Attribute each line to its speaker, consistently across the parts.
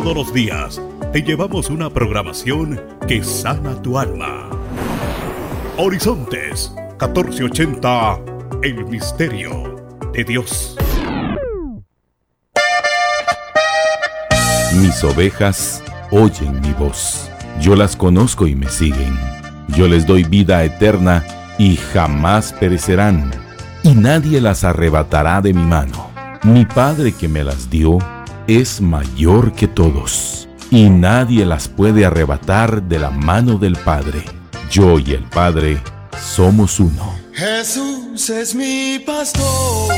Speaker 1: Todos los días te llevamos una programación que sana tu alma. Horizontes 1480, el misterio de Dios.
Speaker 2: Mis ovejas oyen mi voz. Yo las conozco y me siguen. Yo les doy vida eterna y jamás perecerán, y nadie las arrebatará de mi mano. Mi Padre que me las dio es mayor que todos, y nadie las puede arrebatar de la mano del Padre. Yo y el Padre somos uno.
Speaker 3: Jesús es mi pastor.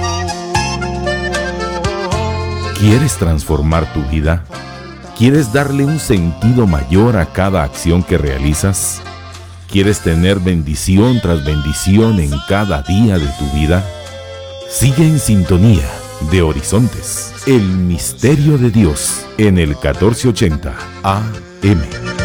Speaker 2: ¿Quieres transformar tu vida? ¿Quieres darle un sentido mayor a cada acción que realizas? ¿Quieres tener bendición tras bendición en cada día de tu vida? Sigue en sintonía de Horizontes, el misterio de Dios, en el 1480 AM.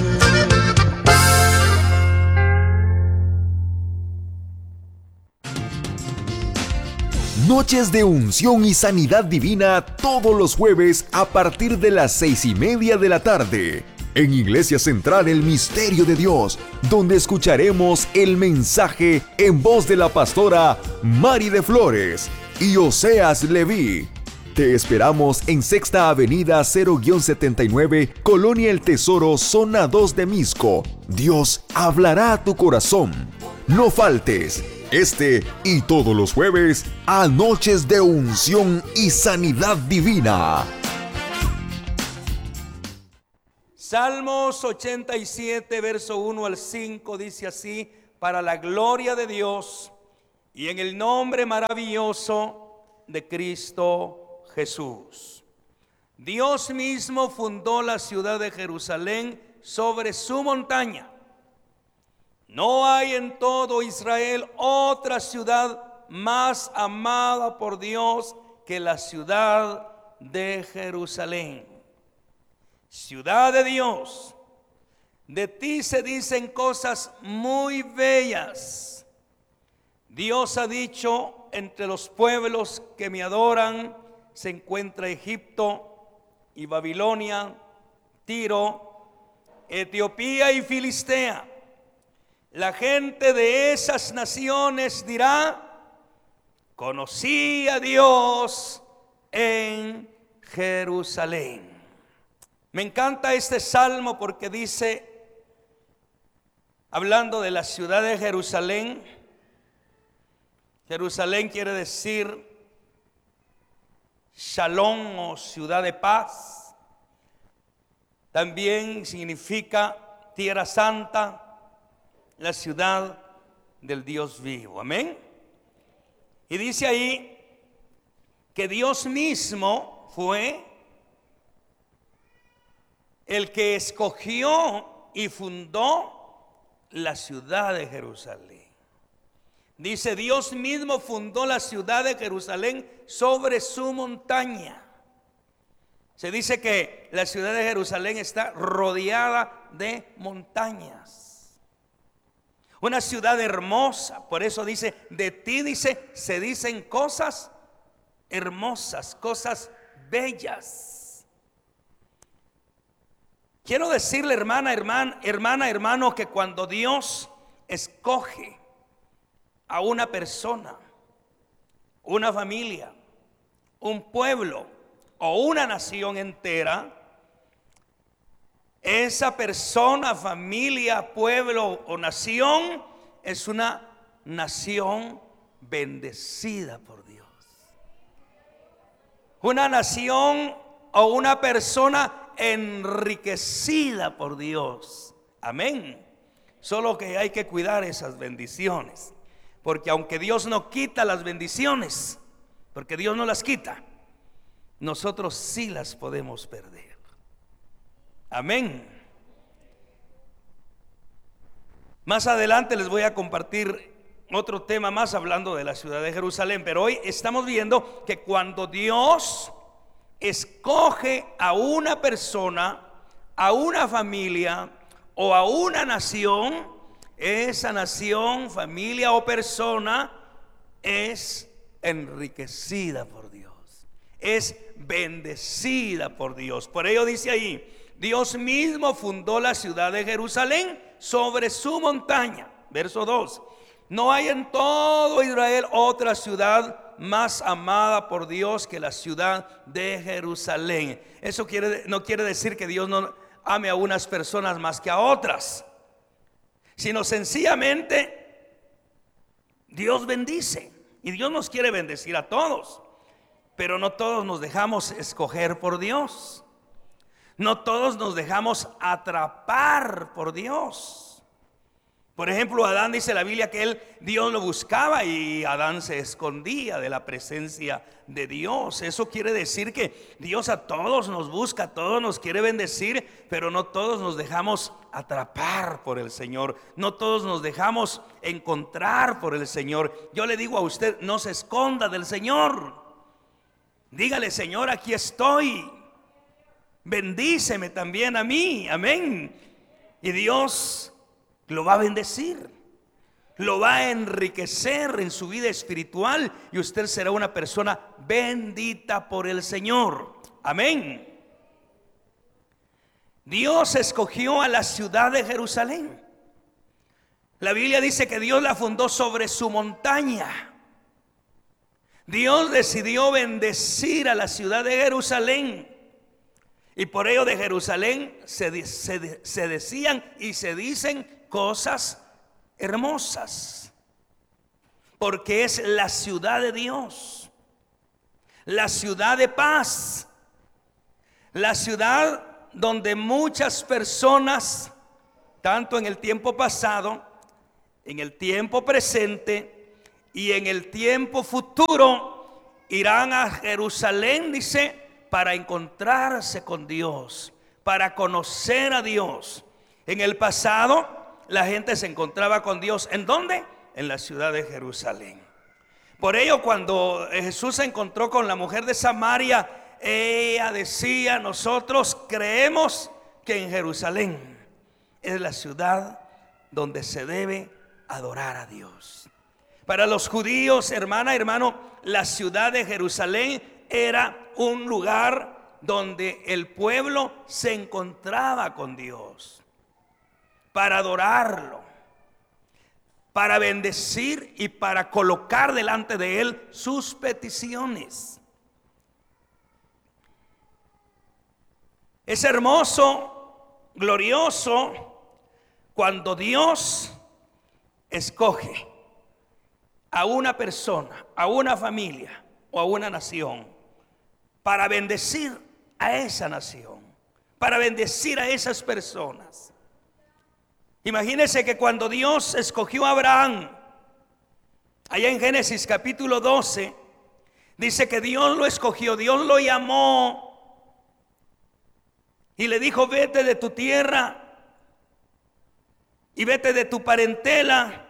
Speaker 4: Noches de unción y sanidad divina todos los jueves a partir de las 6:30 de la tarde. En Iglesia Central El Misterio de Dios, donde escucharemos el mensaje en voz de la pastora Mari de Flores y Oseas Leví. Te esperamos en Sexta Avenida 0-79, Colonia El Tesoro, Zona 2 de Misco. Dios hablará a tu corazón. No faltes. Este y todos los jueves a Noches de Unción y Sanidad Divina.
Speaker 5: Salmos 87, verso 1 al 5 dice así: para la gloria de Dios y en el nombre maravilloso de Cristo Jesús. Dios mismo fundó la ciudad de Jerusalén sobre su montaña. No hay en todo Israel otra ciudad más amada por Dios que la ciudad de Jerusalén. Ciudad de Dios, de ti se dicen cosas muy bellas. Dios ha dicho: entre los pueblos que me adoran se encuentra Egipto y Babilonia, Tiro, Etiopía y Filistea. La gente de esas naciones dirá: conocí a Dios en Jerusalén. Me encanta este salmo porque dice, hablando de la ciudad de Jerusalén, Jerusalén quiere decir Shalom o ciudad de paz. También significa tierra santa, la ciudad del Dios vivo. Amén. Y dice ahí que Dios mismo fue el que escogió y fundó la ciudad de Jerusalén. Dice: Dios mismo fundó la ciudad de Jerusalén sobre su montaña. Se dice que la ciudad de Jerusalén está rodeada de montañas. Una ciudad hermosa. Por eso dice: de ti, dice, se dicen cosas hermosas, cosas bellas. Quiero decirle, hermano, que cuando Dios escoge a una persona, una familia, un pueblo o una nación entera, esa persona, familia, pueblo o nación es una nación bendecida por Dios. Una nación o una persona enriquecida por Dios. Amén. Solo que hay que cuidar esas bendiciones, porque aunque Dios no quita las bendiciones, porque Dios no las quita, nosotros sí las podemos perder. Amén. Más adelante les voy a compartir otro tema más hablando de la ciudad de Jerusalén, pero hoy estamos viendo que cuando Dios escoge a una persona, a una familia o a una nación, esa nación, familia o persona es enriquecida por Dios. es bendecida por Dios. Por ello dice ahí, Dios mismo fundó la ciudad de Jerusalén sobre su montaña. Verso 2. No hay en todo Israel otra ciudad más amada por Dios que la ciudad de Jerusalén. Eso no quiere decir que Dios no ame a unas personas más que a otras, sino sencillamente Dios bendice. Y Dios nos quiere bendecir a todos, pero no todos nos dejamos escoger por Dios. No todos nos dejamos atrapar por Dios. Por ejemplo, Adán, dice la Biblia que Dios lo buscaba y Adán se escondía de la presencia de Dios. Eso quiere decir que Dios a todos nos busca, a todos nos quiere bendecir, pero no todos nos dejamos atrapar por el Señor. No todos nos dejamos encontrar por el Señor. Yo le digo a usted, no se esconda del Señor. Dígale: Señor, aquí estoy. Bendíceme también a mí. Amén. Y Dios lo va a bendecir, lo va a enriquecer en su vida espiritual, y usted será una persona bendita por el Señor. Amén. Dios escogió a la ciudad de Jerusalén. La Biblia dice que Dios la fundó sobre su montaña. Dios decidió bendecir a la ciudad de Jerusalén. Y por ello de Jerusalén se decían y se dicen cosas hermosas, porque es la ciudad de Dios, la ciudad de paz, la ciudad donde muchas personas, tanto en el tiempo pasado, en el tiempo presente y en el tiempo futuro, irán a Jerusalén, dice, para encontrarse con Dios, para conocer a Dios. En el pasado la gente se encontraba con Dios. ¿En dónde? En la ciudad de Jerusalén. Por ello, cuando Jesús se encontró con la mujer de Samaria, ella decía: nosotros creemos que en Jerusalén es la ciudad donde se debe adorar a Dios. Para los judíos, hermana, hermano, la ciudad de Jerusalén era un lugar donde el pueblo se encontraba con Dios, para adorarlo, para bendecir y para colocar delante de Él sus peticiones. Es hermoso, glorioso, cuando Dios escoge a una persona, a una familia o a una nación para bendecir a esa nación, para bendecir a esas personas. Imagínense que cuando Dios escogió a Abraham, allá en Génesis capítulo 12, dice que Dios lo escogió, Dios lo llamó y le dijo: vete de tu tierra y vete de tu parentela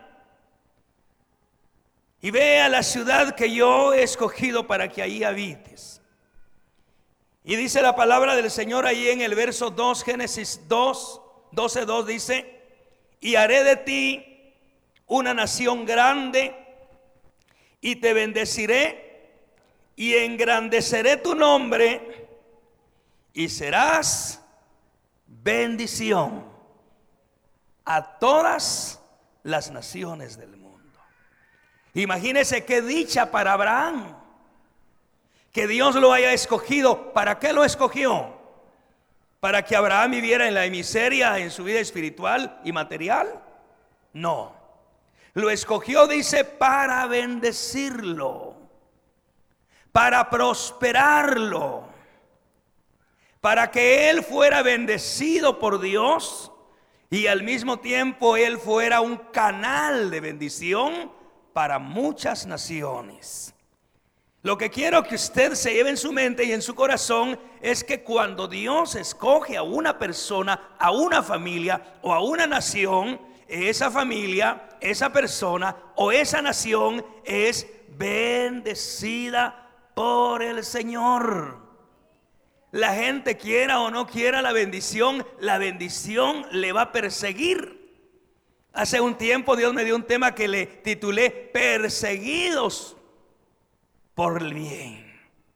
Speaker 5: y ve a la ciudad que yo he escogido para que ahí habites. Y dice la palabra del Señor ahí en el verso 2, Génesis 12:2 dice: y haré de ti una nación grande, y te bendeciré, y engrandeceré tu nombre, y serás bendición a todas las naciones del mundo. Imagínese qué dicha para Abraham, que Dios lo haya escogido. ¿Para qué lo escogió? ¿Para que Abraham viviera en la miseria en su vida espiritual y material? No. Lo escogió, dice, para bendecirlo, para prosperarlo, para que él fuera bendecido por Dios y al mismo tiempo él fuera un canal de bendición para muchas naciones. Lo que quiero que usted se lleve en su mente y en su corazón es que cuando Dios escoge a una persona, a una familia o a una nación, esa familia, esa persona o esa nación es bendecida por el Señor. La gente, quiera o no quiera la bendición le va a perseguir. Hace un tiempo Dios me dio un tema que le titulé: perseguidos por el bien.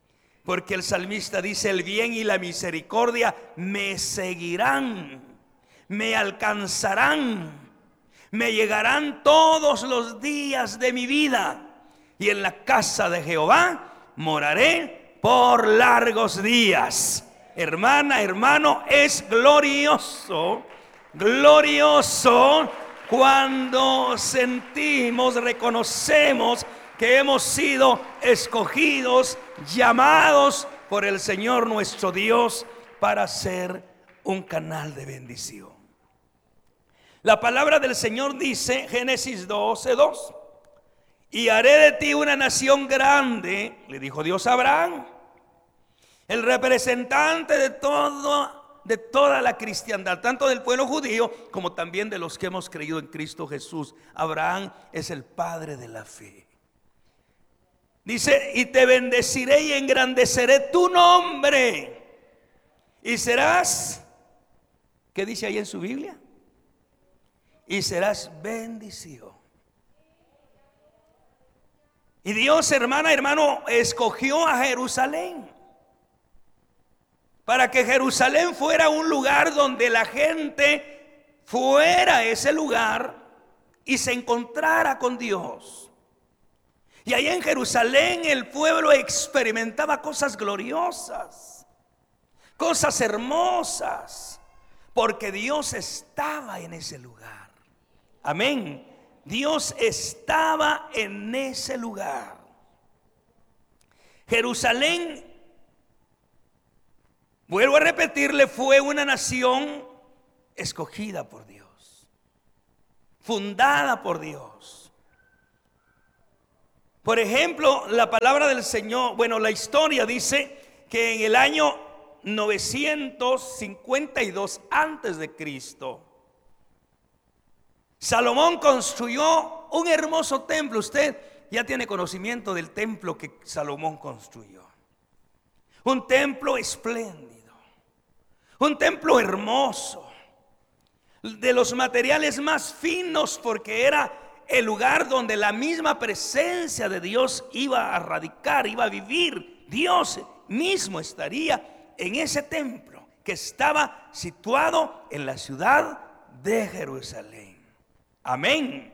Speaker 5: Porque el salmista dice: el bien y la misericordia me seguirán, me alcanzarán, me llegarán todos los días de mi vida, y en la casa de Jehová moraré por largos días. Hermana, hermano, es glorioso, glorioso cuando sentimos, reconocemos que hemos sido escogidos, llamados por el Señor nuestro Dios para ser un canal de bendición. La palabra del Señor dice, Génesis 12:2: y haré de ti una nación grande, le dijo Dios a Abraham, el representante de toda la cristiandad, tanto del pueblo judío como también de los que hemos creído en Cristo Jesús. Abraham es el padre de la fe. Dice: y te bendeciré y engrandeceré tu nombre, y serás, ¿qué dice ahí en su Biblia? Y serás bendición. Y Dios, hermana, hermano, escogió a Jerusalén para que Jerusalén fuera un lugar donde la gente fuera a ese lugar y se encontrara con Dios. Y ahí en Jerusalén el pueblo experimentaba cosas gloriosas, cosas hermosas, porque Dios estaba en ese lugar. Amén. Dios estaba en ese lugar. Jerusalén, vuelvo a repetirle, fue una nación escogida por Dios, fundada por Dios. Por ejemplo, la palabra del Señor, la historia dice que en el año 952 antes de Cristo, Salomón construyó un hermoso templo. Usted ya tiene conocimiento del templo que Salomón construyó. Un templo espléndido, un templo hermoso, de los materiales más finos, porque era el lugar donde la misma presencia de Dios iba a radicar, iba a vivir. Dios mismo estaría en ese templo que estaba situado en la ciudad de Jerusalén. Amén.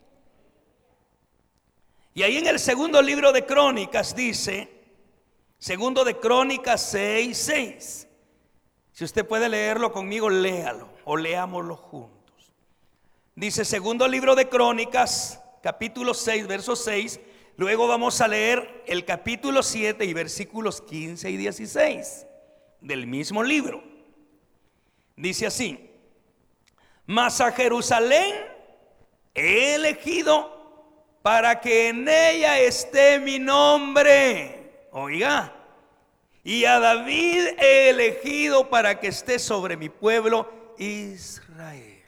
Speaker 5: Y ahí en el segundo libro de Crónicas dice, segundo de Crónicas 6:6. Si usted puede leerlo conmigo, léalo o leámoslo juntos. Dice segundo libro de Crónicas, capítulo 6, verso 6. Luego vamos a leer el capítulo 7 y versículos 15 y 16 del mismo libro. Dice así: mas a Jerusalén he elegido para que en ella esté mi nombre. Oiga, y a David he elegido para que esté sobre mi pueblo Israel.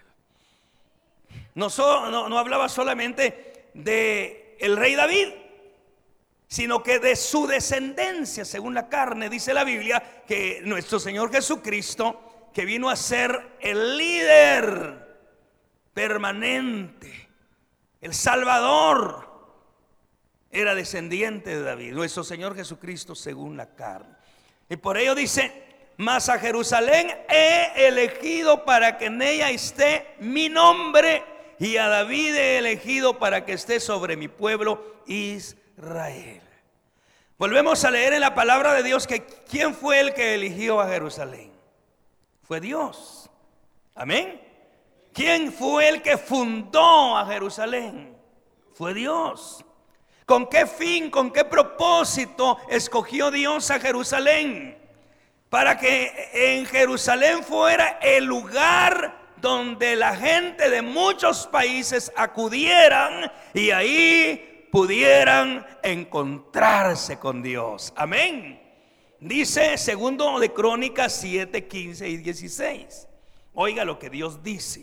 Speaker 5: No hablaba solamente de el rey David, sino que de su descendencia, según la carne. Dice la Biblia que nuestro Señor Jesucristo, que vino a ser el líder permanente, el Salvador, era descendiente de David, nuestro Señor Jesucristo según la carne. Y por ello dice: mas a Jerusalén he elegido para que en ella esté mi nombre, y a David he elegido para que esté sobre mi pueblo Israel. Volvemos a leer en la palabra de Dios que ¿quién fue el que eligió a Jerusalén? Fue Dios. Amén. ¿Quién fue el que fundó a Jerusalén? Fue Dios. ¿Con qué fin, con qué propósito escogió Dios a Jerusalén? Para que en Jerusalén fuera el lugar donde la gente de muchos países acudieran y ahí pudieran encontrarse con Dios. Amén. Dice segundo de Crónicas 7, 15 y 16. Oiga lo que Dios dice.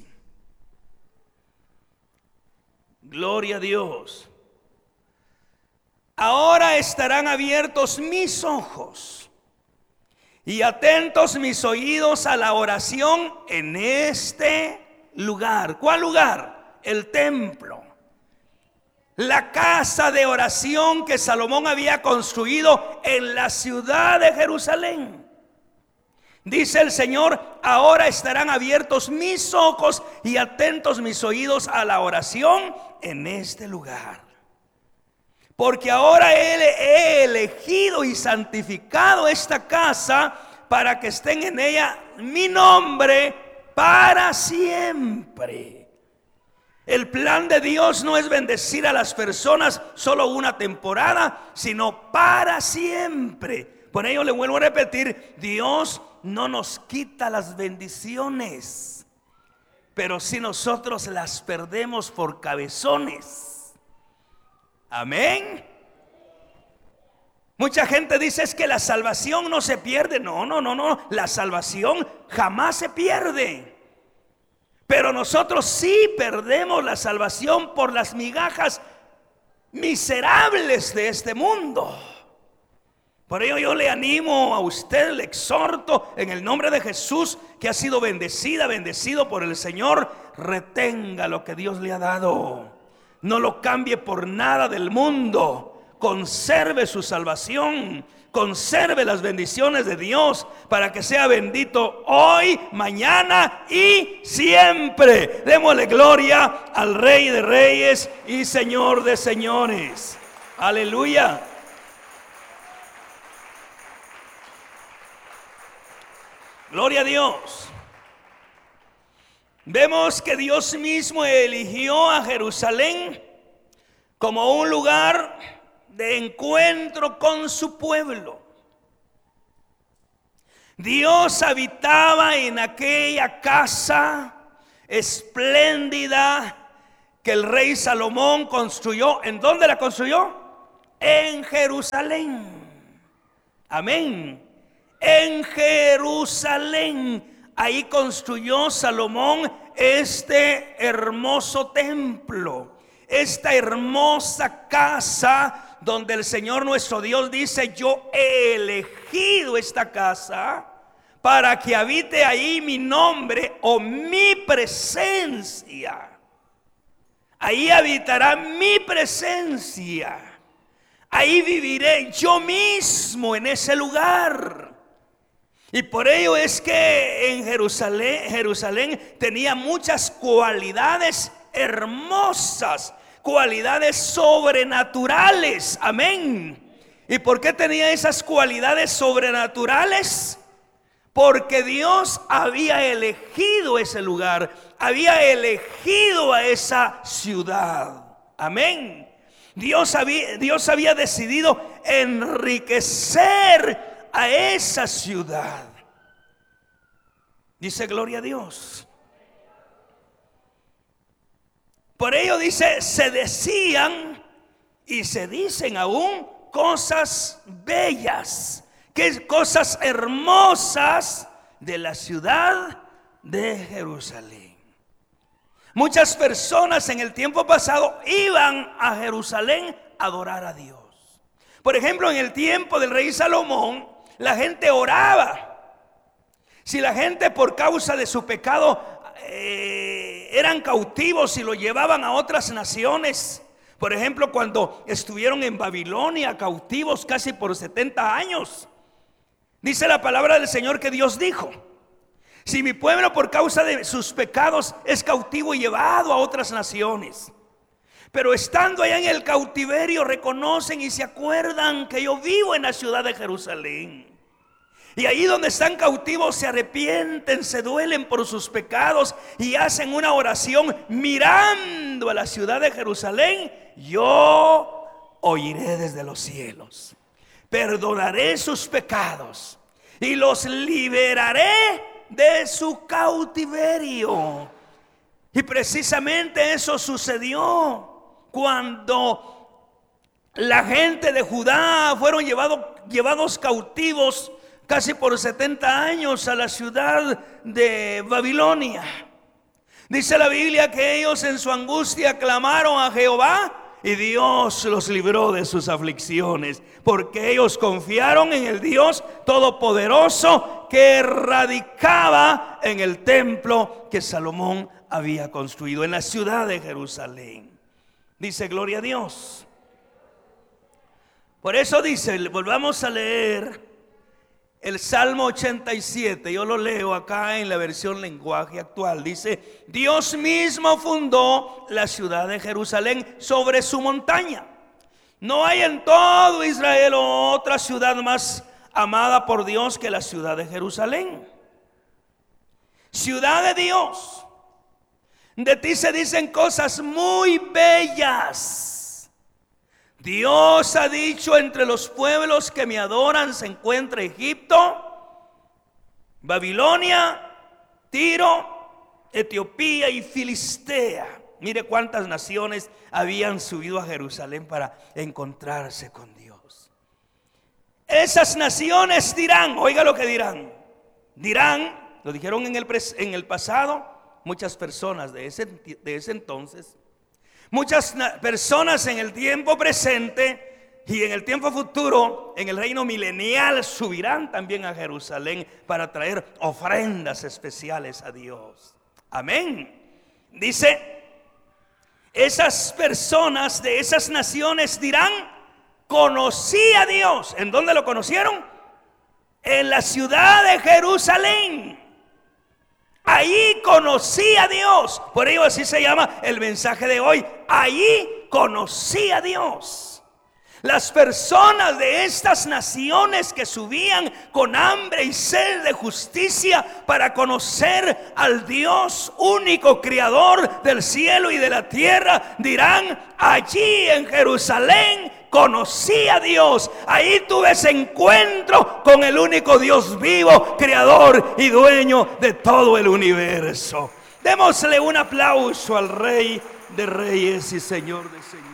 Speaker 5: Gloria a Dios. Ahora estarán abiertos mis ojos y atentos mis oídos a la oración en este lugar. ¿Cuál lugar? El templo. la casa de oración que Salomón había construido en la ciudad de Jerusalén. Dice el Señor: ahora estarán abiertos mis ojos y atentos mis oídos a la oración en este lugar. Porque ahora he elegido y santificado esta casa para que estén en ella mi nombre para siempre. El plan de Dios no es bendecir a las personas solo una temporada, sino para siempre. Por ello le vuelvo a repetir, Dios no nos quita las bendiciones, pero si nosotros las perdemos por cabezones. Amén. Mucha gente dice es que la salvación no se pierde. No, la salvación jamás se pierde. Pero nosotros sí perdemos la salvación por las migajas miserables de este mundo. Por ello yo le animo a usted, le exhorto en el nombre de Jesús, que ha sido bendecido por el Señor. Retenga lo que Dios le ha dado. No lo cambie por nada del mundo. Conserve su salvación, conserve las bendiciones de Dios para que sea bendito hoy, mañana y siempre. Démosle gloria al Rey de Reyes y Señor de Señores. Aleluya. Gloria a Dios. Vemos que Dios mismo eligió a Jerusalén como un lugar de encuentro con su pueblo. Dios habitaba en aquella casa espléndida que el rey Salomón construyó. ¿En dónde la construyó? En Jerusalén. Amén. En Jerusalén. Ahí construyó Salomón este hermoso templo, esta hermosa casa donde el Señor nuestro Dios dice: yo he elegido esta casa para que habite ahí mi nombre o mi presencia. Ahí habitará mi presencia. Ahí viviré yo mismo en ese lugar. Y por ello es que en Jerusalén tenía muchas cualidades hermosas, cualidades sobrenaturales. Amén. ¿Y por qué tenía esas cualidades sobrenaturales? Porque Dios había elegido ese lugar, había elegido a esa ciudad. Amén. Dios había decidido enriquecer a esa ciudad. Dice gloria a Dios. Por ello dice, se decían y se dicen aún cosas bellas, que cosas hermosas de la ciudad de Jerusalén. Muchas personas en el tiempo pasado iban a Jerusalén a adorar a Dios. Por ejemplo, en el tiempo del rey Salomón, la gente oraba. Si la gente por causa de su pecado eran cautivos y lo llevaban a otras naciones. Por ejemplo, cuando estuvieron en Babilonia cautivos casi por 70 años. Dice la palabra del Señor que Dios dijo: si mi pueblo por causa de sus pecados es cautivo y llevado a otras naciones, pero estando allá en el cautiverio reconocen y se acuerdan que yo vivo en la ciudad de Jerusalén, y ahí donde están cautivos se arrepienten, se duelen por sus pecados y hacen una oración mirando a la ciudad de Jerusalén, yo oiré desde los cielos, perdonaré sus pecados y los liberaré de su cautiverio. Y precisamente eso sucedió cuando la gente de Judá fueron llevados cautivos casi por 70 años a la ciudad de Babilonia. Dice la Biblia que ellos en su angustia clamaron a Jehová y Dios los libró de sus aflicciones, porque ellos confiaron en el Dios Todopoderoso que radicaba en el templo que Salomón había construido en la ciudad de Jerusalén. Dice gloria a Dios. Por eso dice, volvamos a leer el Salmo 87. Yo lo leo acá en la versión lenguaje actual. Dice: Dios mismo fundó la ciudad de Jerusalén sobre su montaña. No hay en todo Israel otra ciudad más amada por Dios que la ciudad de Jerusalén. Ciudad de Dios. De ti se dicen cosas muy bellas. Dios ha dicho: entre los pueblos que me adoran se encuentra Egipto, Babilonia, Tiro, Etiopía y Filistea. Mire cuántas naciones habían subido a Jerusalén para encontrarse con Dios. Esas naciones dirán, oiga lo que dirán. Dirán, lo dijeron en el pasado, muchas personas de ese entonces. Muchas personas en el tiempo presente y en el tiempo futuro, en el reino milenial, subirán también a Jerusalén para traer ofrendas especiales a Dios. Amén. Dice, esas personas de esas naciones dirán: conocí a Dios. ¿En dónde lo conocieron? En la ciudad de Jerusalén. Allí conocí a Dios. Por ello así se llama el mensaje de hoy. Allí conocí a Dios. Las personas de estas naciones que subían con hambre y sed de justicia para conocer al Dios único, creador del cielo y de la tierra, dirán: allí en Jerusalén conocí a Dios. Ahí tuve ese encuentro con el único Dios vivo, creador y dueño de todo el universo. Démosle un aplauso al Rey de Reyes y Señor de Señores.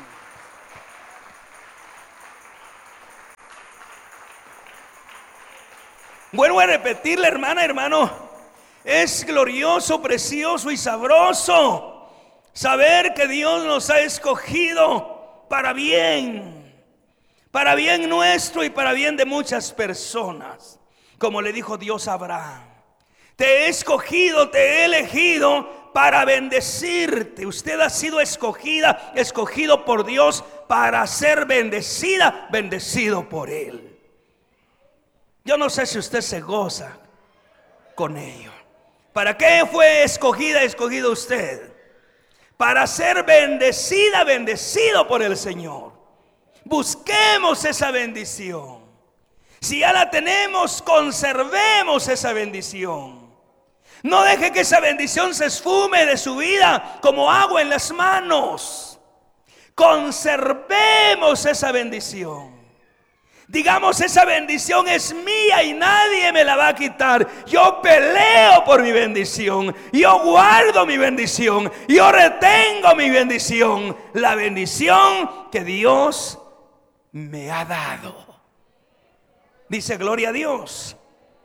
Speaker 5: Vuelvo a repetirle, hermana, hermano, es glorioso, precioso y sabroso saber que Dios nos ha escogido para bien nuestro y para bien de muchas personas. Como le dijo Dios a Abraham: te he escogido, te he elegido para bendecirte. Usted ha sido escogido por Dios para ser bendecida, bendecido por Él. Yo no sé si usted se goza con ello. ¿Para qué fue escogido usted? Para ser bendecida, bendecido por el Señor. Busquemos esa bendición. Si ya la tenemos, conservemos esa bendición. No deje que esa bendición se esfume de su vida como agua en las manos. Conservemos esa bendición. Digamos: esa bendición es mía y nadie me la va a quitar. Yo peleo por mi bendición. Yo guardo mi bendición. Yo retengo mi bendición. La bendición que Dios me ha dado. Dice gloria a Dios.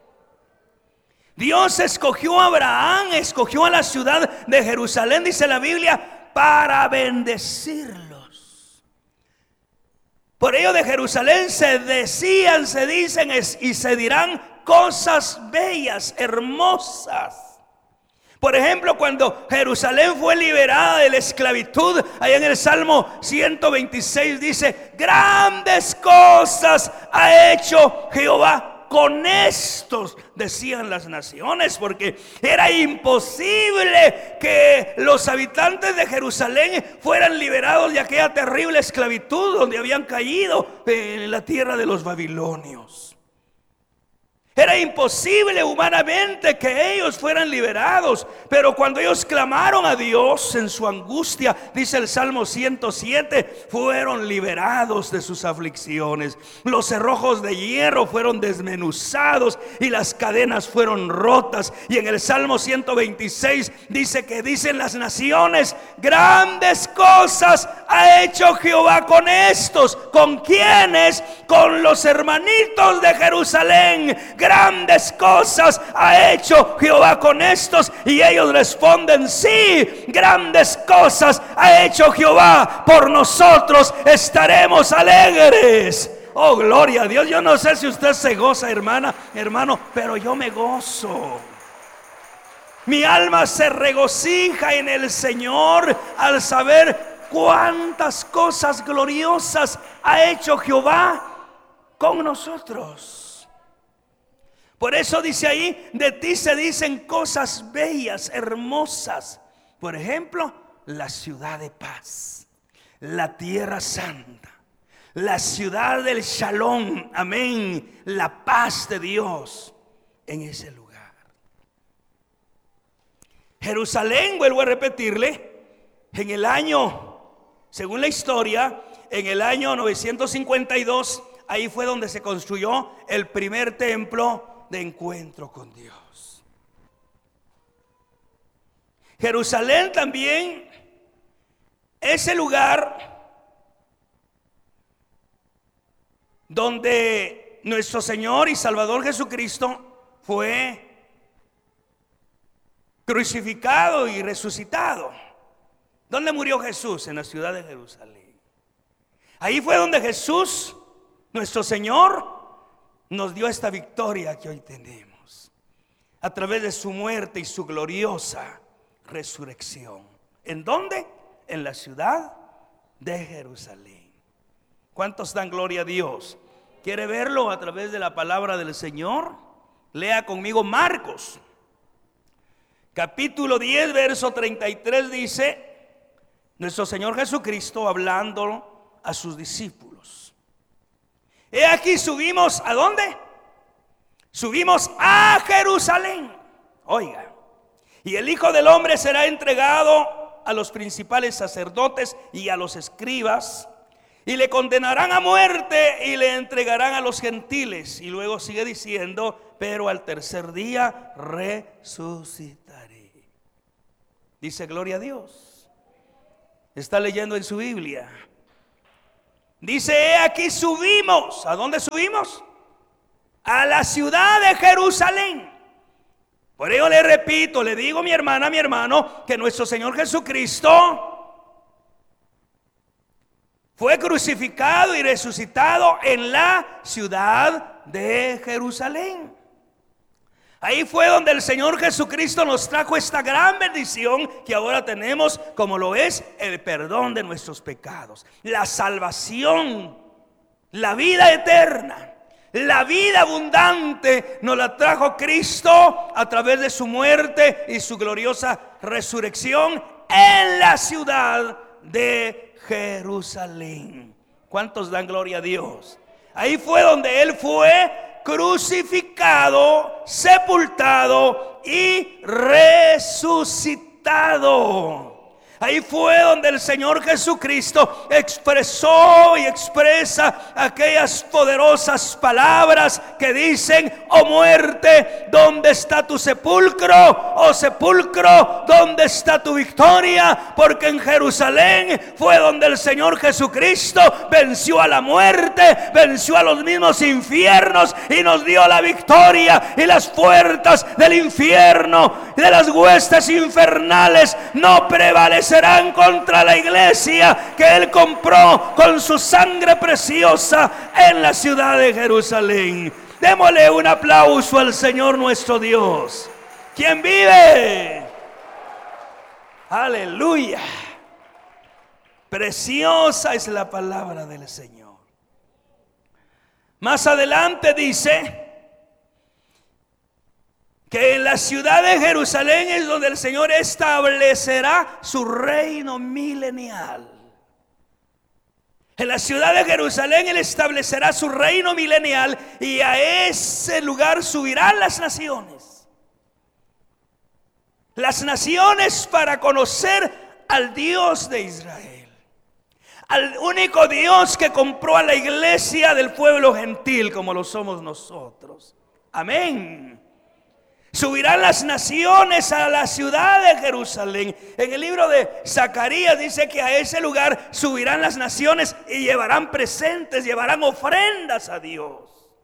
Speaker 5: Dios escogió a Abraham, escogió a la ciudad de Jerusalén, dice la Biblia, para bendecirlos. Por ello de Jerusalén se dicen y se dirán cosas bellas, hermosas. Por ejemplo, cuando Jerusalén fue liberada de la esclavitud, allá en el Salmo 126 dice: grandes cosas ha hecho Jehová con estos, decían las naciones, porque era imposible que los habitantes de Jerusalén fueran liberados de aquella terrible esclavitud donde habían caído en la tierra de los babilonios. Era imposible humanamente que ellos fueran liberados, pero cuando ellos clamaron a Dios en su angustia, dice el Salmo 107, fueron liberados de sus aflicciones. Los cerrojos de hierro fueron desmenuzados y las cadenas fueron rotas. Y en el Salmo 126 dice que dicen las naciones: grandes cosas ha hecho Jehová con estos. ¿Con quiénes? Con los hermanitos de Jerusalén. Grandes cosas ha hecho Jehová con estos. Y ellos responden: sí, grandes cosas ha hecho Jehová por nosotros, estaremos alegres. Oh, gloria a Dios. Yo no sé si usted se goza, hermana, hermano, pero yo me gozo. Mi alma se regocija en el Señor al saber cuántas cosas gloriosas ha hecho Jehová con nosotros. Por eso dice ahí, de ti se dicen cosas bellas, hermosas. Por ejemplo, la ciudad de paz, la tierra santa, la ciudad del Shalom, amén, la paz de Dios en ese lugar. Jerusalén, vuelvo a repetirle, en el año, según la historia, en el año 952, ahí fue donde se construyó el primer templo de encuentro con Dios. Jerusalén también es el lugar donde nuestro Señor y Salvador Jesucristo fue crucificado y resucitado. ¿Dónde murió Jesús? En la ciudad de Jerusalén. Ahí fue donde Jesús, nuestro Señor, nos dio esta victoria que hoy tenemos, a través de su muerte y su gloriosa resurrección. ¿En dónde? En la ciudad de Jerusalén. ¿Cuántos dan gloria a Dios? ¿Quiere verlo a través de la palabra del Señor? Lea conmigo Marcos capítulo 10, verso 33, dice nuestro Señor Jesucristo hablando a sus discípulos: he aquí subimos, ¿a dónde? Subimos a Jerusalén. Oiga, y el Hijo del Hombre será entregado a los principales sacerdotes y a los escribas, y le condenarán a muerte y le entregarán a los gentiles. Y luego sigue diciendo: pero al tercer día resucitaré. Dice gloria a Dios. Está leyendo en su Biblia. Dice: he aquí subimos. ¿A dónde subimos? A la ciudad de Jerusalén. Por ello le repito, le digo, mi hermana, mi hermano, que nuestro Señor Jesucristo fue crucificado y resucitado en la ciudad de Jerusalén. Ahí fue donde el Señor Jesucristo nos trajo esta gran bendición que ahora tenemos, como lo es el perdón de nuestros pecados, la salvación, la vida eterna, la vida abundante. Nos la trajo Cristo a través de su muerte y su gloriosa resurrección en la ciudad de Jerusalén. ¿Cuántos dan gloria a Dios? Ahí fue donde Él fue crucificado, sepultado y resucitado. Ahí fue donde el Señor Jesucristo expresó y expresa aquellas poderosas palabras que dicen: oh muerte, ¿dónde está tu sepulcro? Oh sepulcro, ¿dónde está tu victoria? Porque en Jerusalén fue donde el Señor Jesucristo venció a la muerte, venció a los mismos infiernos y nos dio la victoria. Y las puertas del infierno, de las huestes infernales, no prevalecen serán contra la iglesia que Él compró con su sangre preciosa en la ciudad de Jerusalén. Démosle un aplauso al Señor nuestro Dios, quien vive. Aleluya. Preciosa es la palabra del Señor. Más adelante dice que en la ciudad de Jerusalén es donde el Señor establecerá su reino milenial. En la ciudad de Jerusalén Él establecerá su reino milenial, y a ese lugar subirán las naciones. Las naciones para conocer al Dios de Israel, al único Dios que compró a la iglesia del pueblo gentil como lo somos nosotros. Amén. Subirán las naciones a la ciudad de Jerusalén. En el libro de Zacarías dice que a ese lugar subirán las naciones y llevarán presentes, llevarán ofrendas a Dios.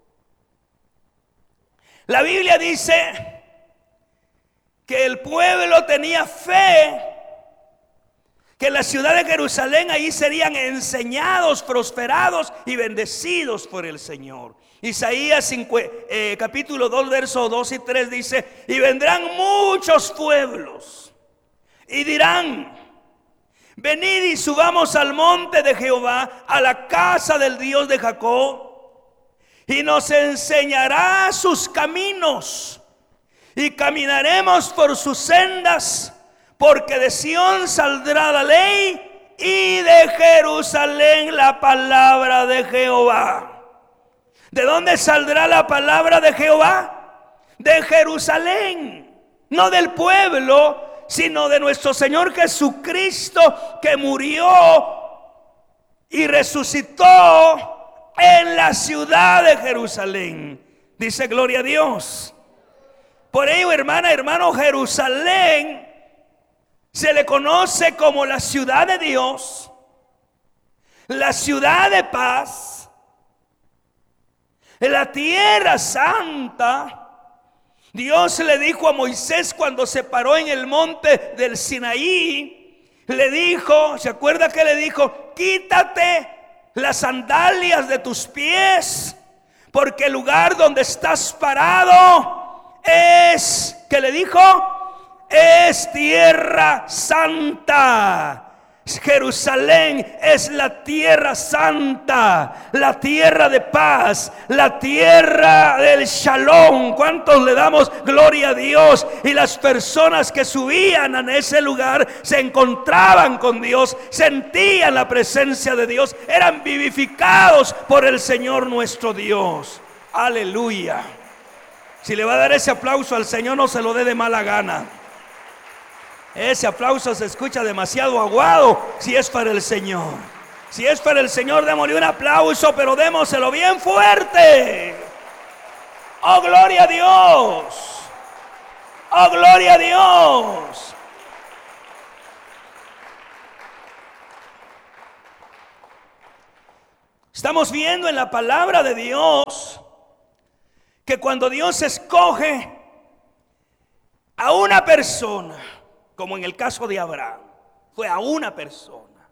Speaker 5: La Biblia dice que el pueblo tenía fe, que en la ciudad de Jerusalén ahí serían enseñados, prosperados y bendecidos por el Señor. Isaías capítulo 2, versos 2 y 3 dice: y vendrán muchos pueblos y dirán: Venid y subamos al monte de Jehová, a la casa del Dios de Jacob, y nos enseñará sus caminos, y caminaremos por sus sendas, porque de Sión saldrá la ley, y de Jerusalén la palabra de Jehová. ¿De dónde saldrá la palabra de Jehová? De Jerusalén, no del pueblo, sino de nuestro Señor Jesucristo, que murió y resucitó en la ciudad de Jerusalén. Dice gloria a Dios. Por ello, hermana, hermano, Jerusalén se le conoce como la ciudad de Dios, la ciudad de paz, la tierra santa. Dios le dijo a Moisés cuando se paró en el monte del Sinaí, le dijo, ¿se acuerda que le dijo? Quítate las sandalias de tus pies, porque el lugar donde estás parado es, ¿qué le dijo? Es tierra santa. Jerusalén es la tierra santa, la tierra de paz, la tierra del shalom. ¿Cuántos le damos gloria a Dios? Y las personas que subían a ese lugar se encontraban con Dios, sentían la presencia de Dios, eran vivificados por el Señor nuestro Dios. Aleluya. Si le va a dar ese aplauso al Señor, no se lo dé de mala gana. Ese aplauso se escucha demasiado aguado si es para el Señor. Si es para el Señor, démosle un aplauso, pero démoselo bien fuerte. ¡Oh, gloria a Dios! ¡Oh, gloria a Dios! Estamos viendo en la palabra de Dios que cuando Dios escoge a una persona, como en el caso de Abraham, fue a una persona,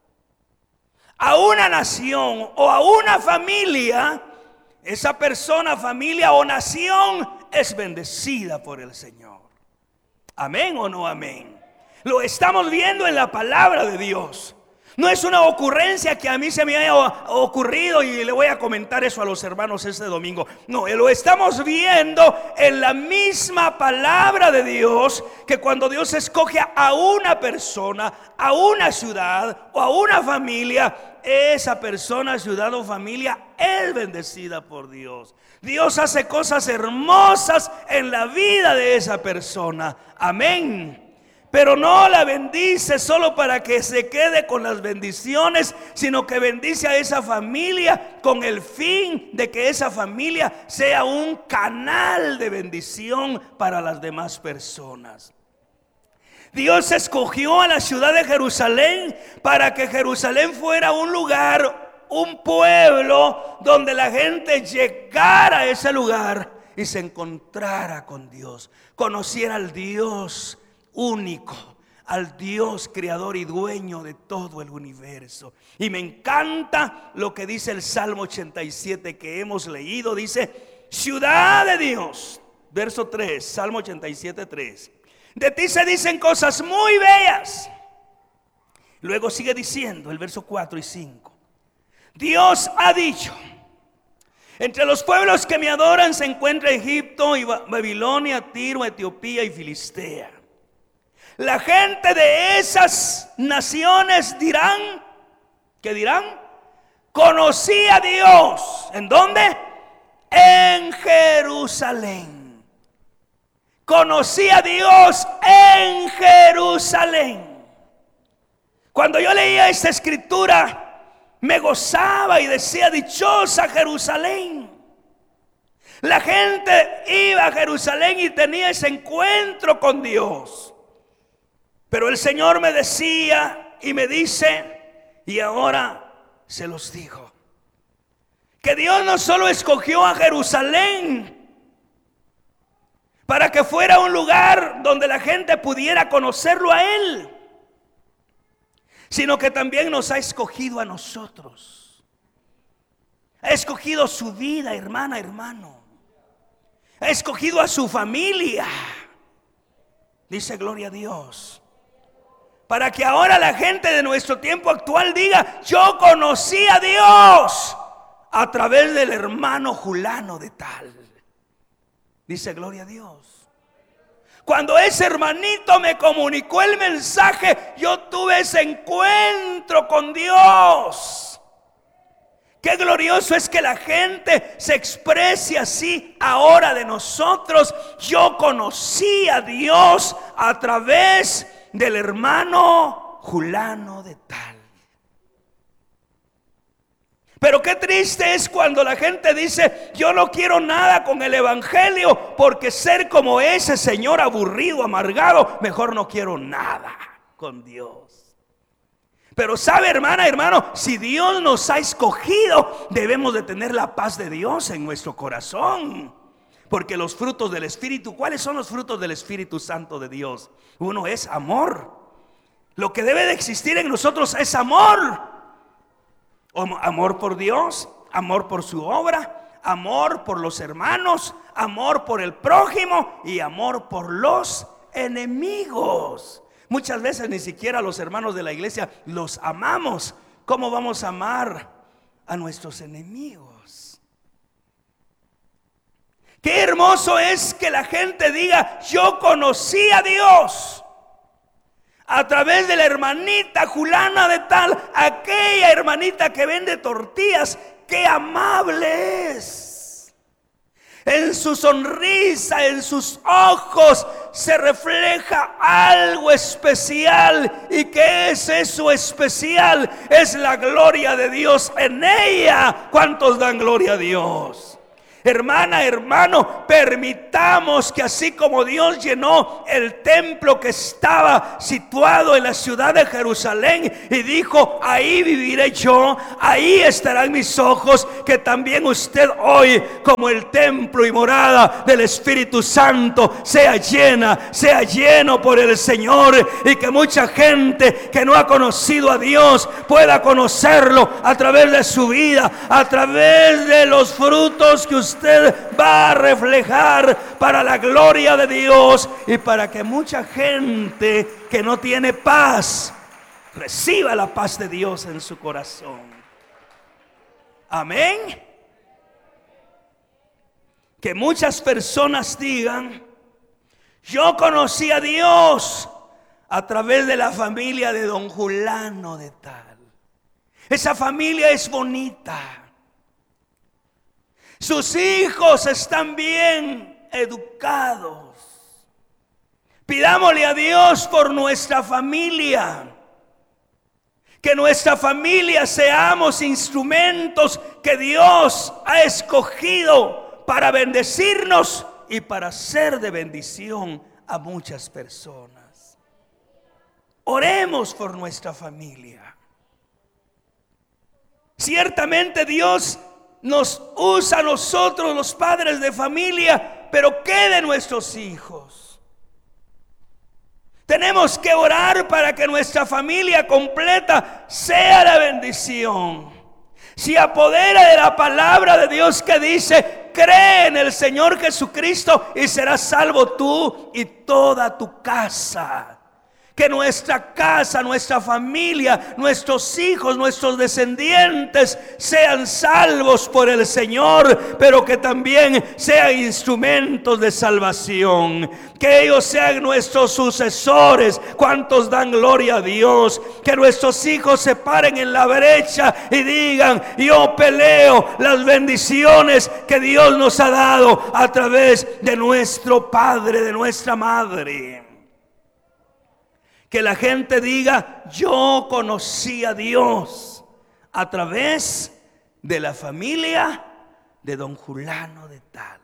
Speaker 5: a una nación o a una familia, esa persona, familia o nación es bendecida por el Señor. ¿Amén o no amén? Lo estamos viendo en la palabra de Dios. No es una ocurrencia que a mí se me haya ocurrido y le voy a comentar eso a los hermanos este domingo. No, lo estamos viendo en la misma palabra de Dios, que cuando Dios escoge a una persona, a una ciudad o a una familia, esa persona, ciudad o familia es bendecida por Dios. Dios hace cosas hermosas en la vida de esa persona. Amén. Pero no la bendice solo para que se quede con las bendiciones, sino que bendice a esa familia con el fin de que esa familia sea un canal de bendición para las demás personas. Dios escogió a la ciudad de Jerusalén para que Jerusalén fuera un lugar, un pueblo donde la gente llegara a ese lugar y se encontrara con Dios, conociera al Dios único, al Dios creador y dueño de todo el universo. Y me encanta lo que dice el Salmo 87 que hemos leído. Dice: ciudad de Dios, verso 3, Salmo 87, 3. De ti se dicen cosas muy bellas. Luego sigue diciendo el verso 4 y 5. Dios ha dicho: entre los pueblos que me adoran se encuentra Egipto y Babilonia, Tiro, Etiopía y Filistea. La gente de esas naciones dirán, ¿qué dirán? Conocí a Dios. ¿En dónde? En Jerusalén. Conocí a Dios en Jerusalén. Cuando yo leía esta escritura, me gozaba y decía: dichosa Jerusalén. La gente iba a Jerusalén y tenía ese encuentro con Dios. Pero el Señor me decía y me dice, y ahora se los digo, que Dios no solo escogió a Jerusalén para que fuera un lugar donde la gente pudiera conocerlo a Él, sino que también nos ha escogido a nosotros. Ha escogido su vida, hermana, hermano. Ha escogido a su familia. Dice gloria a Dios. Para que ahora la gente de nuestro tiempo actual diga: yo conocí a Dios a través del hermano Julano de tal. Dice: gloria a Dios. Cuando ese hermanito me comunicó el mensaje, yo tuve ese encuentro con Dios. Qué glorioso es que la gente se exprese así ahora de nosotros. Yo conocí a Dios a través del hermano Julano de tal. Pero qué triste es cuando la gente dice: yo no quiero nada con el evangelio, porque ser como ese señor aburrido, amargado, mejor no quiero nada con Dios. Pero sabe, hermana, hermano, si Dios nos ha escogido, debemos de tener la paz de Dios en nuestro corazón. Porque los frutos del Espíritu, ¿cuáles son los frutos del Espíritu Santo de Dios? Uno es amor. Lo que debe de existir en nosotros es amor. Amor por Dios, amor por su obra, amor por los hermanos, amor por el prójimo y amor por los enemigos. Muchas veces ni siquiera los hermanos de la iglesia los amamos. ¿Cómo vamos a amar a nuestros enemigos? Qué hermoso es que la gente diga: yo conocí a Dios a través de la hermanita Julana de tal, aquella hermanita que vende tortillas. Qué amable es. En su sonrisa, en sus ojos se refleja algo especial. ¿Y qué es eso especial? Es la gloria de Dios en ella. ¿Cuántos dan gloria a Dios? Hermana, hermano, permitamos que así como Dios llenó el templo que estaba situado en la ciudad de Jerusalén y dijo: ahí viviré yo, ahí estarán mis ojos, que también usted hoy, como el templo y morada del Espíritu Santo, sea lleno por el Señor, y que mucha gente que no ha conocido a Dios pueda conocerlo a través de su vida, a través de los frutos que usted va a reflejar para la gloria de Dios, y para que mucha gente que no tiene paz reciba la paz de Dios en su corazón. Amén. Que muchas personas digan: yo conocí a Dios a través de la familia de don Julano de tal. Esa familia es bonita. Sus hijos están bien educados. Pidámosle a Dios por nuestra familia. Que nuestra familia seamos instrumentos que Dios ha escogido para bendecirnos y para ser de bendición a muchas personas. Oremos por nuestra familia. Ciertamente Dios nos usa a nosotros, los padres de familia, pero ¿qué de nuestros hijos? Tenemos que orar para que nuestra familia completa sea la bendición. Se apodera de la palabra de Dios que dice: cree en el Señor Jesucristo y serás salvo tú y toda tu casa. Que nuestra casa, nuestra familia, nuestros hijos, nuestros descendientes sean salvos por el Señor, pero que también sean instrumentos de salvación. Que ellos sean nuestros sucesores. ¿Cuántos dan gloria a Dios? Que nuestros hijos se paren en la brecha y digan: yo peleo las bendiciones que Dios nos ha dado a través de nuestro padre, de nuestra madre. Que la gente diga: yo conocí a Dios a través de la familia de don Julano de tal.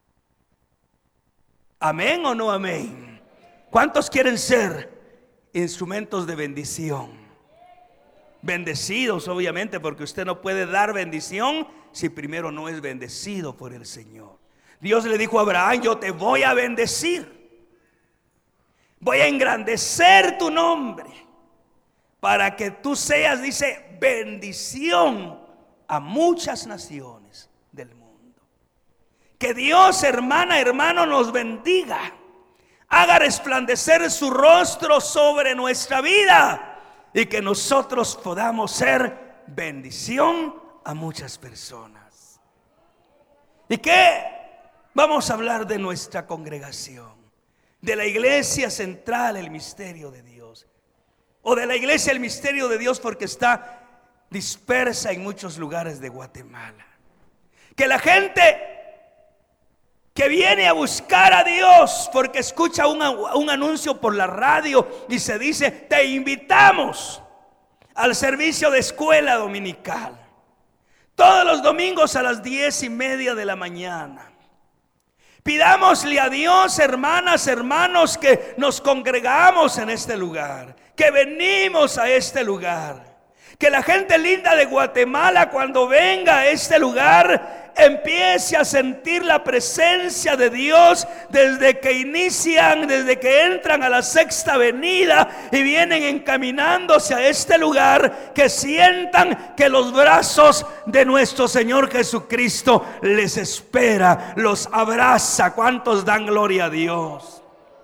Speaker 5: ¿Amén o no amén? ¿Cuántos quieren ser instrumentos de bendición? Bendecidos, obviamente, porque usted no puede dar bendición si primero no es bendecido por el Señor. Dios le dijo a Abraham: yo te voy a bendecir. Voy a engrandecer tu nombre para que tú seas, dice, bendición a muchas naciones del mundo. Que Dios, hermana, hermano, nos bendiga haga resplandecer su rostro sobre nuestra vida y que nosotros podamos ser bendición a muchas personas. ¿Y qué? Vamos a hablar de nuestra congregación, de la iglesia central, el misterio de Dios, o de la iglesia, el misterio de Dios, porque está dispersa en muchos lugares de Guatemala. Que la gente que viene a buscar a Dios porque escucha un anuncio por la radio y se dice: te invitamos al servicio de escuela dominical todos los domingos a las 10:30 de la mañana. Pidámosle a Dios, hermanas, hermanos, que nos congregamos en este lugar, que venimos a este lugar. Que la gente linda de Guatemala, cuando venga a este lugar, empiece a sentir la presencia de Dios desde que inician, desde que entran a la Sexta Avenida y vienen encaminándose a este lugar. Que sientan que los brazos de nuestro Señor Jesucristo les espera, los abraza. ¿Cuántos dan gloria a Dios?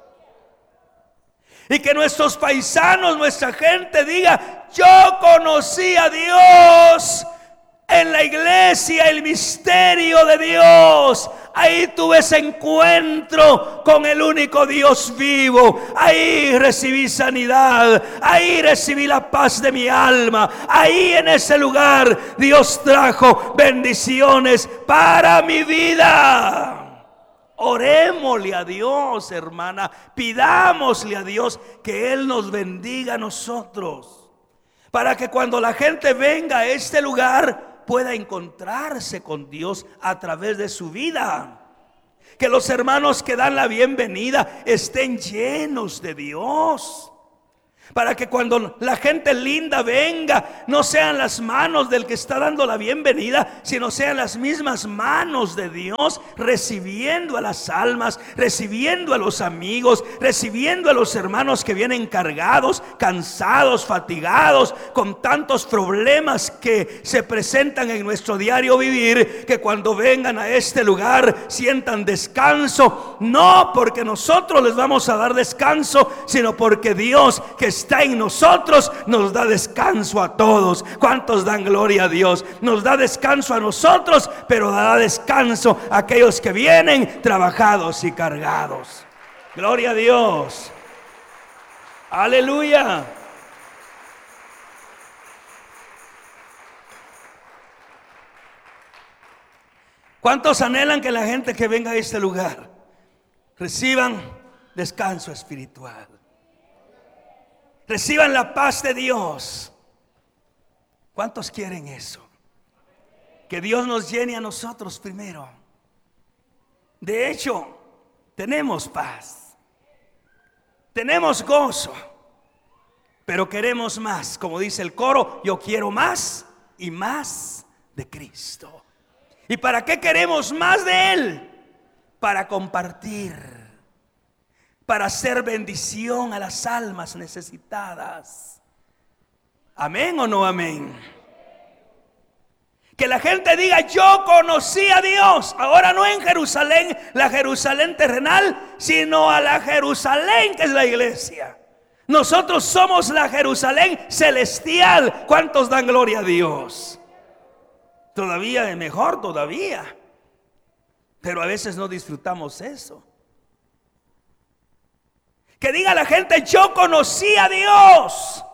Speaker 5: Y que nuestros paisanos, nuestra gente diga: yo conocí a Dios en la iglesia, el misterio de Dios. Ahí tuve ese encuentro con el único Dios vivo. Ahí recibí sanidad. Ahí recibí la paz de mi alma. Ahí en ese lugar Dios trajo bendiciones para mi vida. Orémosle a Dios, hermana. Pidámosle a Dios que Él nos bendiga a nosotros, para que cuando la gente venga a este lugar pueda encontrarse con Dios a través de su vida. Que los hermanos que dan la bienvenida estén llenos de Dios, para que cuando la gente linda venga, no sean las manos del que está dando la bienvenida, sino sean las mismas manos de Dios, recibiendo a las almas, recibiendo a los amigos, recibiendo a los hermanos que vienen cargados, cansados, fatigados, con tantos problemas que se presentan en nuestro diario vivir. Que cuando vengan a este lugar sientan descanso, no porque nosotros les vamos a dar descanso, sino porque Dios, que está en nosotros, nos da descanso a todos. ¿Cuántos dan gloria a Dios? Nos da descanso a nosotros, pero da descanso a aquellos que vienen trabajados y cargados. Gloria a Dios. Aleluya. ¿Cuántos anhelan que la gente que venga a este lugar reciban descanso espiritual? Reciban la paz de Dios. ¿Cuántos quieren eso? Que Dios nos llene a nosotros primero. De hecho, tenemos paz, tenemos gozo, pero queremos más. Como dice el coro: yo quiero más y más de Cristo. ¿Y para qué queremos más de Él? Para compartir, para hacer bendición a las almas necesitadas. ¿Amén o no amén? Que la gente diga: yo conocí a Dios. Ahora no en Jerusalén, la Jerusalén terrenal, sino a la Jerusalén que es la iglesia. Nosotros somos la Jerusalén celestial. ¿Cuántos dan gloria a Dios? Todavía es mejor, todavía. Pero a veces no disfrutamos eso. Que diga la gente: yo conocí a Dios.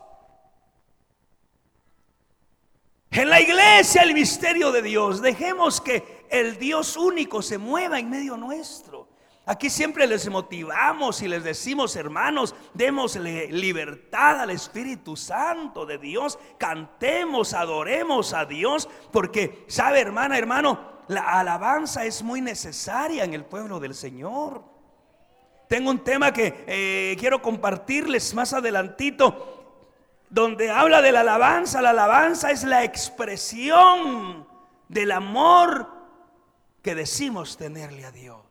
Speaker 5: En la iglesia, el misterio de Dios. Dejemos que el Dios único se mueva en medio nuestro. Aquí siempre les motivamos y les decimos: hermanos, démosle libertad al Espíritu Santo de Dios. Cantemos, adoremos a Dios. Porque, ¿sabe, hermana, hermano? La alabanza es muy necesaria en el pueblo del Señor. Tengo un tema que quiero compartirles más adelantito, donde habla de la alabanza. La alabanza es la expresión del amor que decimos tenerle a Dios.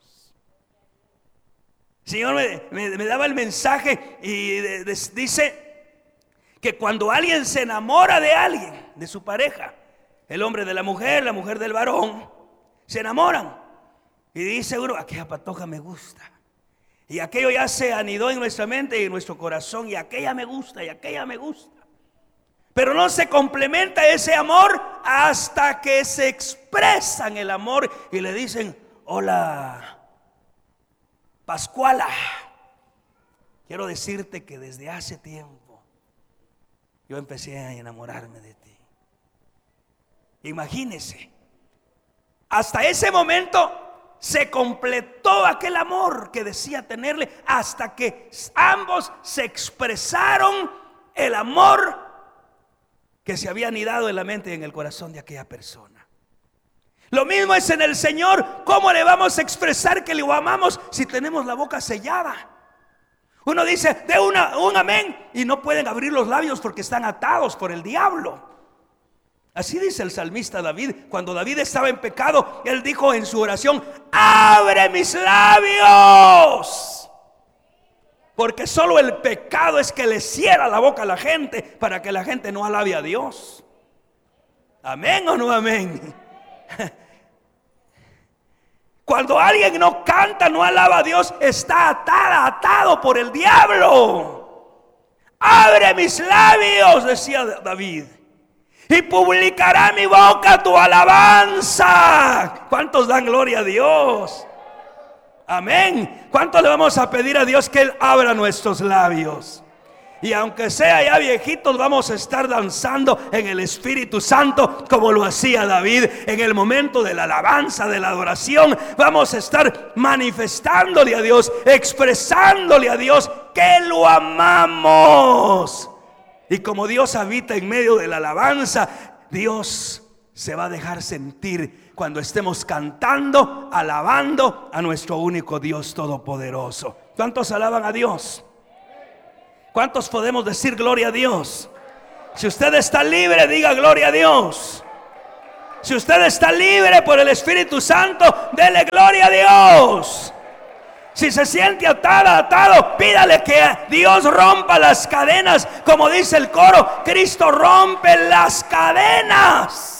Speaker 5: El Señor me daba el mensaje y dice que cuando alguien se enamora de alguien, de su pareja, el hombre de la mujer del varón, se enamoran y dice uno: aquella patoja me gusta. Y aquello ya se anidó en nuestra mente y en nuestro corazón. Y aquella me gusta, y aquella me gusta. Pero no se complementa ese amor hasta que se expresan el amor y le dicen: hola, Pascuala, quiero decirte que desde hace tiempo yo empecé a enamorarme de ti. Imagínese, hasta ese momento se completó aquel amor que decía tenerle, hasta que ambos se expresaron el amor que se había anidado en la mente y en el corazón de aquella persona. Lo mismo es en el Señor. ¿Cómo le vamos a expresar que le amamos si tenemos la boca sellada? Uno dice de un amén y no pueden abrir los labios porque están atados por el diablo. Así dice el salmista David. Cuando David estaba en pecado, él dijo en su oración: abre mis labios. Porque solo el pecado es que le cierra la boca a la gente para que la gente no alabe a Dios. ¿Amén o no amén? Cuando alguien no canta, no alaba a Dios, está atado por el diablo. Abre mis labios, decía David, y publicará mi boca tu alabanza. ¿Cuántos dan gloria a Dios? Amén. ¿Cuánto le vamos a pedir a Dios que Él abra nuestros labios? Y aunque sea ya viejitos, vamos a estar danzando en el Espíritu Santo como lo hacía David en el momento de la alabanza, de la adoración. Vamos a estar manifestándole a Dios, expresándole a Dios que lo amamos. Y como Dios habita en medio de la alabanza, Dios se va a dejar sentir cuando estemos cantando, alabando a nuestro único Dios todopoderoso. ¿Cuántos alaban a Dios? ¿Cuántos podemos decir gloria a Dios? Si usted está libre, diga gloria a Dios. Si usted está libre por el Espíritu Santo, dele gloria a Dios. Si se siente atado, pídale que Dios rompa las cadenas. Como dice el coro, Cristo rompe las cadenas.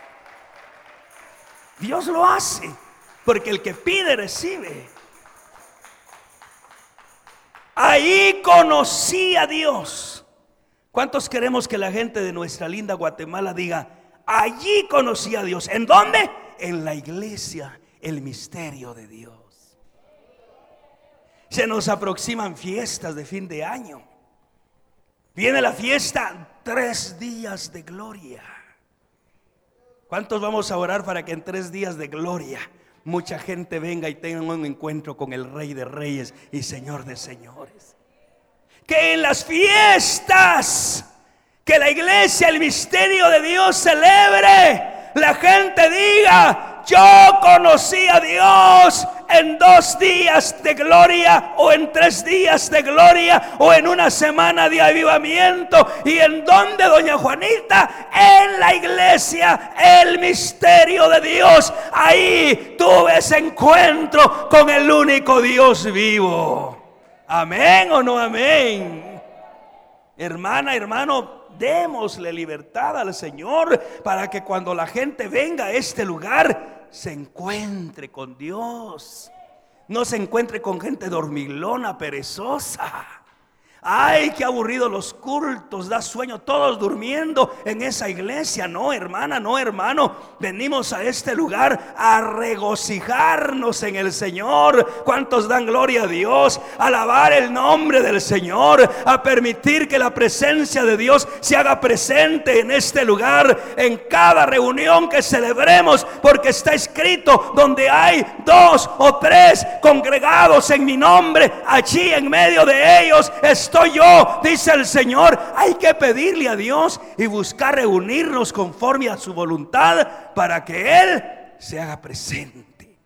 Speaker 5: Dios lo hace, porque el que pide recibe. Ahí conocí a Dios. ¿Cuántos queremos que la gente de nuestra linda Guatemala diga: allí conocí a Dios? ¿En dónde? En la iglesia, el misterio de Dios. Se nos aproximan fiestas de fin de año. Viene la fiesta 3 días de gloria. ¿Cuántos vamos a orar para que en 3 días de gloria mucha gente venga y tenga un encuentro con el Rey de Reyes y Señor de Señores? Que en las fiestas que la iglesia, el misterio de Dios celebre, la gente diga: yo conocí a Dios en 2 días de gloria, o en 3 días de gloria, o en una semana de avivamiento. ¿Y en dónde, doña Juanita? En la iglesia, el misterio de Dios. Ahí tuve ese encuentro con el único Dios vivo. ¿Amén o no amén? Hermana, hermano, démosle libertad al Señor para que cuando la gente venga a este lugar se encuentre con Dios. No se encuentre con gente dormilona, perezosa. Ay, qué aburrido los cultos, da sueño, todos durmiendo en esa iglesia. No, hermana, no, hermano, venimos a este lugar a regocijarnos en el Señor. ¿Cuántos dan gloria a Dios? A alabar el nombre del Señor, a permitir que la presencia de Dios se haga presente en este lugar, en cada reunión que celebremos, porque está escrito: donde hay 2 o 3 congregados en mi nombre, allí en medio de ellos estoy yo, dice el Señor. Hay que pedirle a Dios y buscar reunirnos conforme a su voluntad para que Él se haga presente.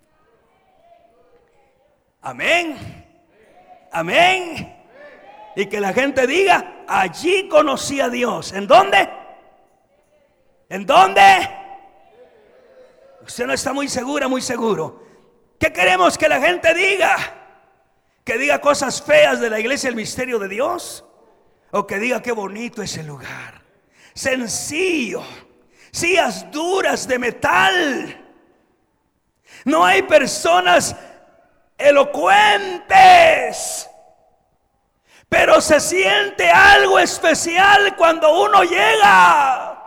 Speaker 5: Amén. Amén. Y que la gente diga: allí conocí a Dios. ¿En dónde? ¿En dónde? Usted no está muy segura, muy seguro. ¿Qué queremos que la gente diga? ¿Que diga cosas feas de la iglesia, el misterio de Dios? ¿O que diga qué bonito es el lugar? Sencillo, sillas duras de metal. No hay personas elocuentes. Pero se siente algo especial cuando uno llega.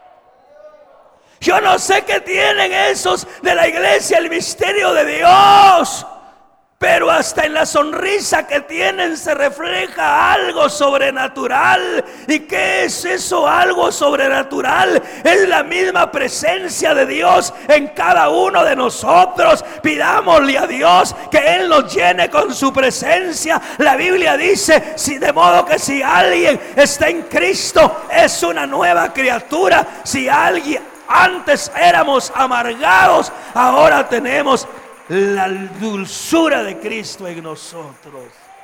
Speaker 5: Yo no sé qué tienen esos de la iglesia, el misterio de Dios, pero hasta en la sonrisa que tienen se refleja algo sobrenatural. ¿Y qué es eso? Algo sobrenatural es la misma presencia de Dios en cada uno de nosotros. Pidámosle a Dios que Él nos llene con su presencia. La Biblia dice, de modo que si alguien está en Cristo, es una nueva criatura. Si alguien antes éramos amargados, ahora tenemos la dulzura de Cristo en nosotros.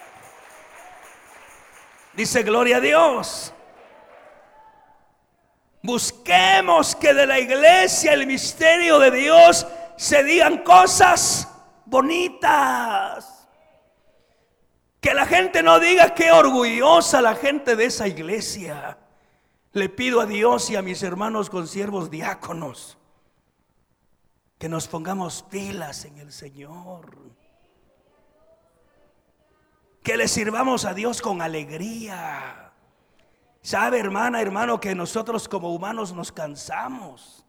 Speaker 5: Dice, gloria a Dios. Busquemos que de la iglesia, el misterio de Dios, se digan cosas bonitas. Que la gente no diga qué orgullosa la gente de esa iglesia. Le pido a Dios y a mis hermanos consiervos diáconos que nos pongamos pilas en el Señor, que le sirvamos a Dios con alegría. Sabe, hermana, hermano, que nosotros como humanos nos cansamos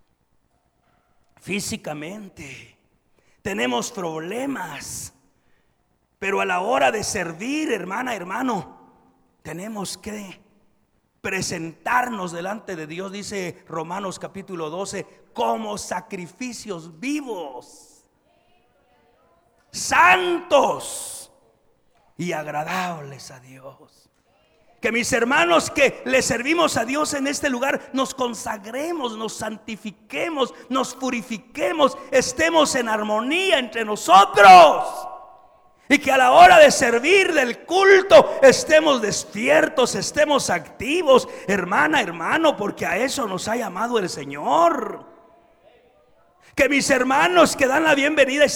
Speaker 5: físicamente, tenemos problemas, pero a la hora de servir, hermana, hermano, tenemos que presentarnos delante de Dios, dice Romanos capítulo 12, como sacrificios vivos, santos y agradables a Dios. Que mis hermanos que le servimos a Dios en este lugar nos consagremos, nos santifiquemos, nos purifiquemos, estemos en armonía entre nosotros. Y que a la hora de servir del culto estemos despiertos, estemos activos, hermana, hermano, porque a eso nos ha llamado el Señor. Que mis hermanos que dan la bienvenida